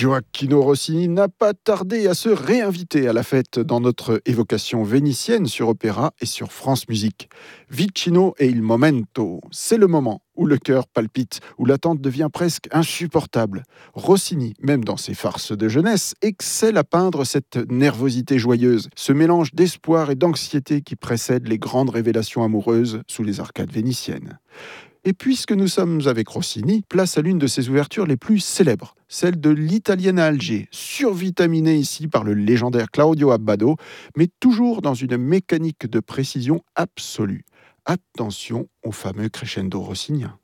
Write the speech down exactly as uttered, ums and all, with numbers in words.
Gioacchino Rossini n'a pas tardé à se réinviter à la fête dans notre évocation vénitienne sur Opéra et sur France Musique. Vicino e il momento, c'est le moment où le cœur palpite, où l'attente devient presque insupportable. Rossini, même dans ses farces de jeunesse, excelle à peindre cette nervosité joyeuse, ce mélange d'espoir et d'anxiété qui précède les grandes révélations amoureuses sous les arcades vénitiennes. Et puisque nous sommes avec Rossini, place à l'une de ses ouvertures les plus célèbres, celle de l'Italienne à Alger, survitaminée ici par le légendaire Claudio Abbado, mais toujours dans une mécanique de précision absolue. Attention au fameux crescendo rossinien.